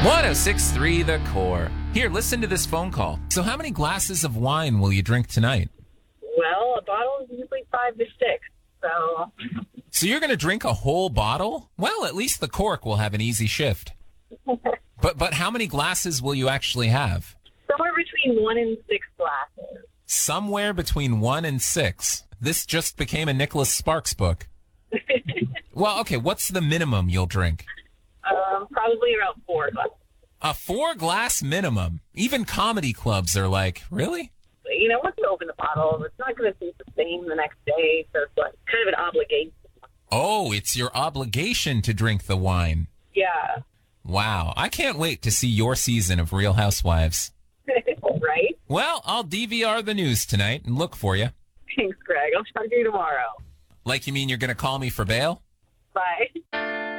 106.3 The Core. Here, listen to this phone call. So how many glasses of wine will you drink tonight? Well, a bottle is usually 5 to 6, so... So you're going to drink a whole bottle? Well, at least the cork will have an easy shift. But how many glasses will you actually have? Somewhere between 1 and 6 glasses. Somewhere between 1 and 6. This just became a Nicholas Sparks book. Well, okay, what's the minimum you'll drink? Probably around 4 glasses. A 4-glass minimum. Even comedy clubs are like, really? You know, once you open the bottle, it's not going to taste the same the next day, so it's like kind of an obligation. Oh, it's your obligation to drink the wine. Yeah. Wow, I can't wait to see your season of Real Housewives. Right? Well, I'll DVR the news tonight and look for you. Thanks, Greg. I'll talk to you tomorrow. Like you mean you're going to call me for bail? Bye.